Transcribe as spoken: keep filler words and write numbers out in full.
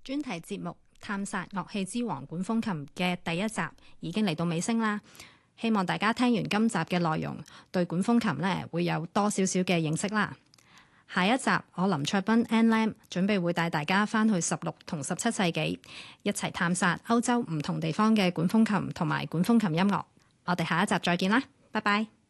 專題節目《探索樂器之王管風琴》嘅第一集已經嚟到尾聲啦，希望大家聽完今集嘅內容，對管風琴呢會有多少少嘅認識啦。下一集我林卓斌 Ann Lam 準備會帶大家翻去十六同十七世紀，一齊探索歐洲唔同地方嘅管風琴同埋管風琴音樂。我哋下一集再見啦，拜拜。